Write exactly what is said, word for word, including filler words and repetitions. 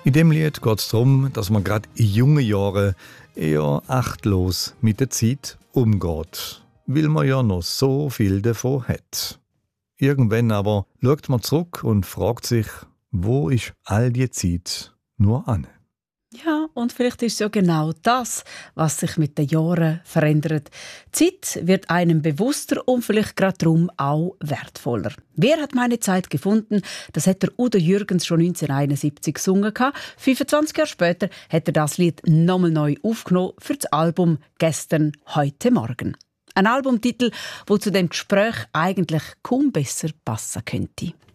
In dem Lied geht es darum, dass man gerade in jungen Jahren eher achtlos mit der Zeit umgeht, weil man ja noch so viel davon hat. Irgendwann aber schaut man zurück und fragt sich, wo ist all die Zeit nur an? Ja, und vielleicht ist es ja genau das, was sich mit den Jahren verändert. Die Zeit wird einem bewusster und vielleicht gerade darum auch wertvoller. Wer hat meine Zeit gefunden? Das hat der Udo Jürgens schon neunzehnhunderteinundsiebzig gesungen. fünfundzwanzig Jahre später hat er das Lied nochmal neu aufgenommen für das Album «Gestern, heute, morgen». Ein Albumtitel, wo zu dem Gespräch eigentlich kaum besser passen könnte.